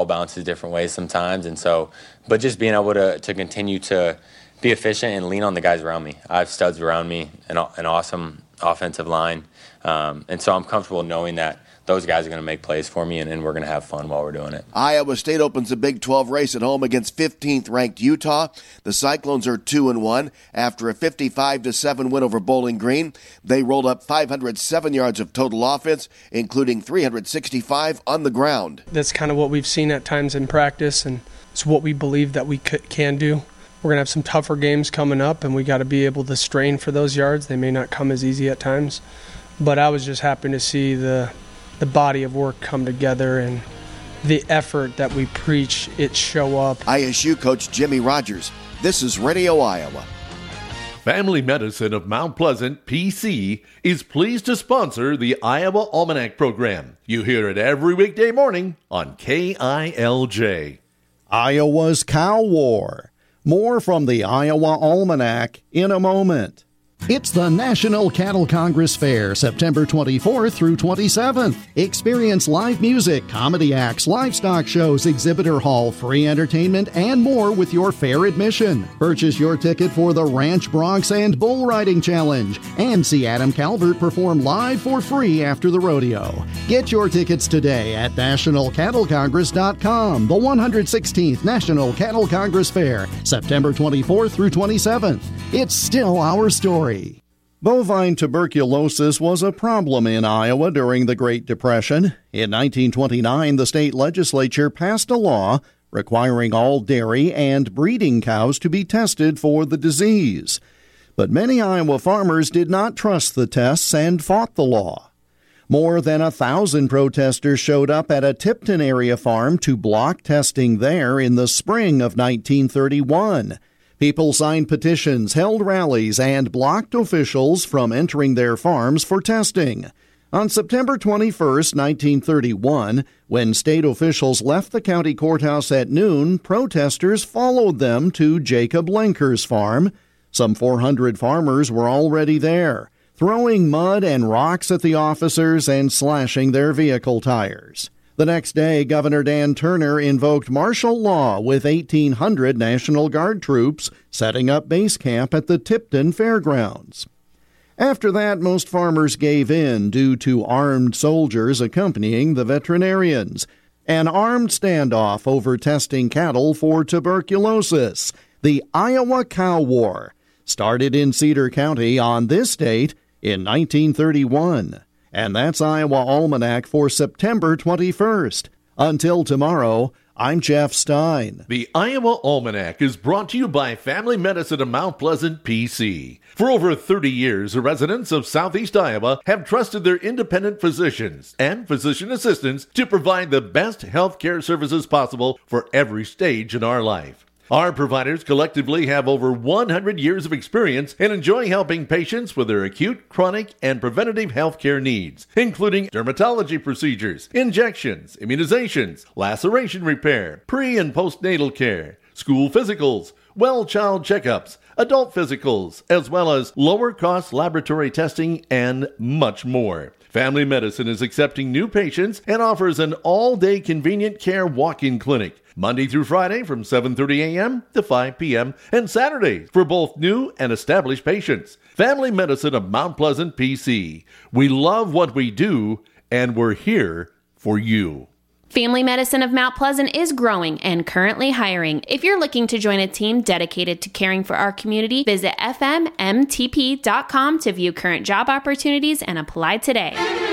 bounces different ways sometimes. And so, but just being able to continue to be efficient and lean on the guys around me. I have studs around me, an awesome offensive line. And so I'm comfortable knowing that those guys are going to make plays for me, and we're going to have fun while we're doing it. Iowa State opens a Big 12 race at home against 15th-ranked Utah. The Cyclones are 2-1 after a 55-7 win over Bowling Green. They rolled up 507 yards of total offense, including 365 on the ground. That's kind of what we've seen at times in practice, and it's what we believe that we can do. We're going to have some tougher games coming up, and we got to be able to strain for those yards. They may not come as easy at times, but I was just happy to see the body of work come together and the effort that we preach, it show up. ISU coach Jimmy Rogers. This is Radio Iowa. Family Medicine of Mount Pleasant, PC, is pleased to sponsor the Iowa Almanac program. You hear it every weekday morning on KILJ. Iowa's Cow War. More from the Iowa Almanac in a moment. It's the National Cattle Congress Fair, September 24th through 27th. Experience live music, comedy acts, livestock shows, exhibitor hall, free entertainment, and more with your fair admission. Purchase your ticket for the Ranch Bronx and Bull Riding Challenge and see Adam Calvert perform live for free after the rodeo. Get your tickets today at nationalcattlecongress.com. The 116th National Cattle Congress Fair, September 24th through 27th. It's still our story. Bovine tuberculosis was a problem in Iowa during the Great Depression. In 1929, the state legislature passed a law requiring all dairy and breeding cows to be tested for the disease. But many Iowa farmers did not trust the tests and fought the law. More than 1,000 protesters showed up at a Tipton area farm to block testing there in the spring of 1931. People signed petitions, held rallies, and blocked officials from entering their farms for testing. On September 21, 1931, when state officials left the county courthouse at noon, protesters followed them to Jacob Lenker's farm. Some 400 farmers were already there, throwing mud and rocks at the officers and slashing their vehicle tires. The next day, Governor Dan Turner invoked martial law with 1,800 National Guard troops setting up base camp at the Tipton Fairgrounds. After that, most farmers gave in due to armed soldiers accompanying the veterinarians. An armed standoff over testing cattle for tuberculosis. The Iowa Cow War started in Cedar County on this date in 1931. And that's Iowa Almanac for September 21st. Until tomorrow, I'm Jeff Stein. The Iowa Almanac is brought to you by Family Medicine of Mount Pleasant, PC. For over 30 years, the residents of Southeast Iowa have trusted their independent physicians and physician assistants to provide the best health care services possible for every stage in our life. Our providers collectively have over 100 years of experience and enjoy helping patients with their acute, chronic, and preventative health care needs, including dermatology procedures, injections, immunizations, laceration repair, pre- and postnatal care, school physicals, well child checkups, adult physicals, as well as lower-cost laboratory testing and much more. Family Medicine is accepting new patients and offers an all-day convenient care walk-in clinic, Monday through Friday from 7:30 a.m. to 5 p.m. and Saturdays for both new and established patients. Family Medicine of Mount Pleasant, PC. We love what we do, and we're here for you. Family Medicine of Mount Pleasant is growing and currently hiring. If you're looking to join a team dedicated to caring for our community, visit fmmtp.com to view current job opportunities and apply today.